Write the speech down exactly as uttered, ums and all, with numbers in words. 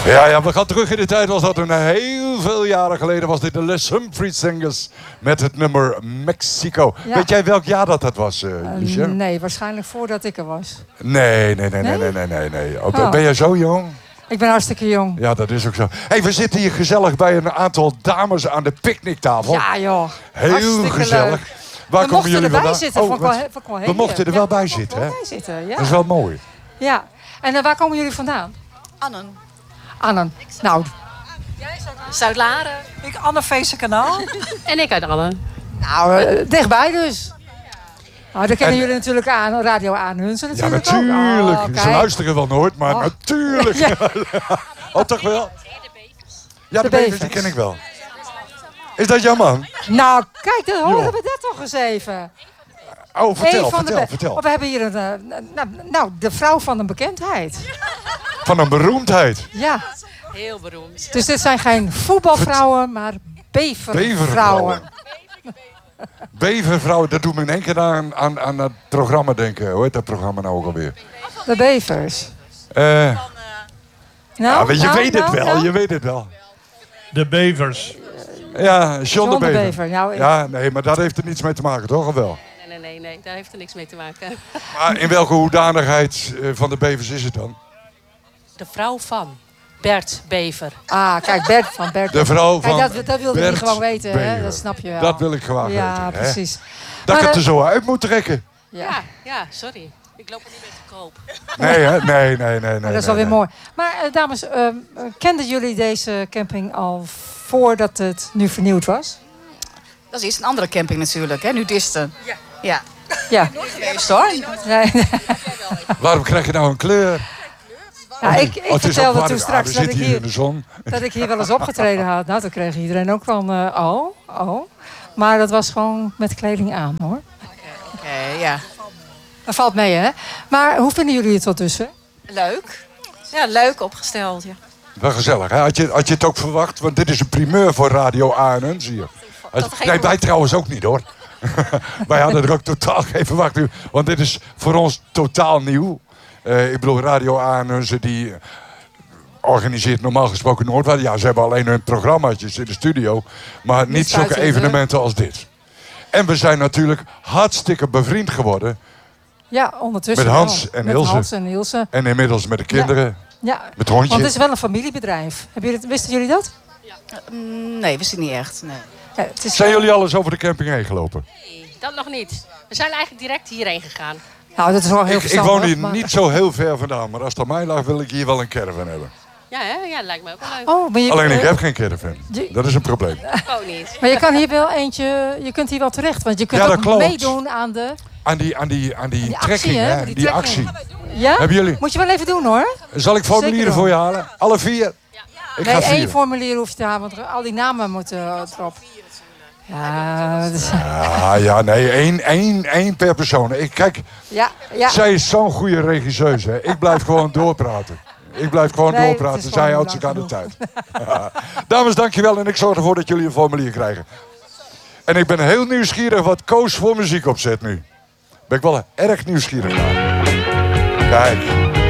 Ja, ja, we gaan terug in de tijd. Was dat een heel veel jaren geleden was dit de Les Humphries Singers met het nummer Mexico. Ja. Weet jij welk jaar dat dat was, uh, Liesje? Uh, nee, waarschijnlijk voordat ik er was. Nee, nee, nee, nee, nee, nee, nee. nee. Oh, oh. Ben jij zo jong? Ik ben hartstikke jong. Ja, dat is ook zo. Hey, we zitten hier gezellig bij een aantal dames aan de picknicktafel. Ja, joh. Heel hartstikke gezellig. Leuk. Waar we komen jullie vandaan? Zitten, oh, vond ik wel, vond ik wel we mochten er wel ja, bij zitten, hè? Bij zitten, ja. Dat is wel mooi. Ja. En uh, waar komen jullie vandaan? Annen. Annen. Nou. Jij Zuid-Laren. Ik Anne Feestenkanaal. En ik uit Annen. Nou, uh, dichtbij dus. Nou, dan kennen en, jullie natuurlijk aan, Radio Aanhunsen natuurlijk. Ja, natuurlijk. Ook. Oh, ze luisteren wel nooit, maar oh. natuurlijk. Ja. Oh, toch wel? Ja, de, de bevers, die ken ik wel. Is dat jouw man? Nou, kijk, dan horen we dat toch eens even. Oh, vertel, vertel, be- vertel. Oh, we hebben hier een, uh, nou, nou, de vrouw van een bekendheid. Van een beroemdheid? Ja. Heel beroemd. Dus dit zijn geen voetbalvrouwen, maar bevervrouwen. Bevervrouwen. Bevervrouwen, dat doet me in één keer aan, aan, aan het programma denken. Hoe heet dat programma nou ook alweer? De Bevers. Uh, nou, ja, maar je nou, weet het nou, wel, nou. je weet het wel. De Bevers. Ja, John, John de Bever. De Bever. Nou, ik... Ja, nee, maar daar heeft er niets mee te maken, toch? Of wel? Nee, nee, nee, nee, daar heeft er niks mee te maken. Maar in welke hoedanigheid van de Bevers is het dan? De vrouw van Bert Bever. Ah, kijk, Bert van Bert. De vrouw van kijk, dat, dat wilde Bert ik gewoon weten, Bever. hè? Dat snap je wel. Dat wil ik gewoon ja, weten. Ja, precies. Hè? Dat maar, ik het er zo uit moet trekken. Ja, ja, ja sorry. Ik loop er niet mee te koop. Nee, hè? Nee, nee, nee. nee maar dat is nee, wel weer nee. mooi. Maar uh, dames, uh, kenden jullie deze camping al voordat het nu vernieuwd was? Dat is een andere camping natuurlijk, hè? Nudisten. Ja. Ja. Ja. Nooit geweest, hoor. Nee. Waarom krijg je nou een kleur? Ja, ik ik oh, vertelde toen straks ah, dat, ik hier hier, in de zon. dat ik hier wel eens opgetreden had. Nou, toen kreeg iedereen ook van, uh, oh, oh. Maar dat was gewoon met kleding aan, hoor. Oké, okay, okay, ja. Dat valt mee, hè? Maar hoe vinden jullie het tot tussen? Leuk. Ja, leuk opgesteld, ja. Wel gezellig, hè? Had je, had je het ook verwacht? Want dit is een primeur voor Radio A N N, zie je. Had, nee, wij trouwens ook niet, hoor. Wij hadden er ook totaal geen verwachting. Want dit is voor ons totaal nieuw. Uh, ik bedoel, Radio A N N, die organiseert normaal gesproken nooit wat. Ja, ze hebben alleen hun programmaatjes in de studio. Maar niet zulke evenementen als dit. En we zijn natuurlijk hartstikke bevriend geworden. Ja, ondertussen met Hans wel. en met Ilse. Hans en Ilse. En inmiddels met de kinderen. Ja. Ja. Met hondje. Want het is wel een familiebedrijf. Hebben jullie, wisten jullie dat? Ja. Uh, nee, wisten niet echt. Nee. Ja, het is zijn jullie al eens over de camping heen gelopen? Nee, dat nog niet. We zijn eigenlijk direct hierheen gegaan. Nou, dat is wel heel ik, verstandig. ik woon hier maar... niet zo heel ver vandaan. Maar als het aan mij lag, wil ik hier wel een caravan hebben. Ja, hè? Ja, lijkt me ook wel leuk. Oh, maar je, Alleen ik uh, heb geen caravan. Je... Dat is een probleem. Ook niet. Maar je kan hier wel eentje, je kunt hier wel terecht. Want je kunt ja, ook klopt. meedoen aan de... Aan die, aan die, aan die, die trekking, actie, hè? hè? Die, die actie. Ja? Hebben jullie? Moet je wel even doen, hoor. Zal ik formulieren voor je halen? Alle vier? Ja. Ik nee, ga vier. één formulier hoef je te halen, want al die namen moeten uh, erop. Ja, dat is... ja, ja, nee, één, één, één per persoon. Ik, kijk, ja, ja. zij is zo'n goede regisseuse. Hè. Ik blijf gewoon doorpraten. Ik blijf gewoon nee, doorpraten. Zij houdt zich aan de tijd. Ja. Dames, dankjewel. En ik zorg ervoor dat jullie een formulier krijgen. En ik ben heel nieuwsgierig wat Koos voor muziek opzet nu. Ben ik wel erg nieuwsgierig naar. Kijk.